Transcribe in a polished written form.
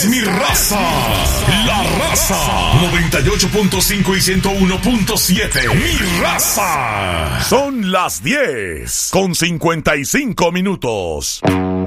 es mi raza. La Raza 98.5 y 101.7. Mi raza. Son las 10:55.